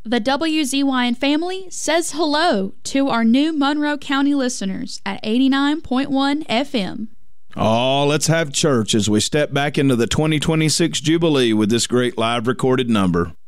The WZYN family says hello to our new Monroe County listeners at 89.1 FM. Oh, let's have church as we step back into the 2026 Jubilee with this great live recorded number.